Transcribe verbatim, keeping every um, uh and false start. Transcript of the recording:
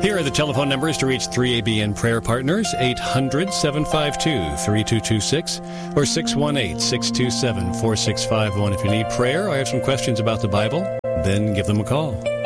Here are the telephone numbers to reach three A B N Prayer Partners, eight hundred, seven five two, three two two six or six one eight, six two seven, four six five one. If you need prayer or have some questions about the Bible, then give them a call.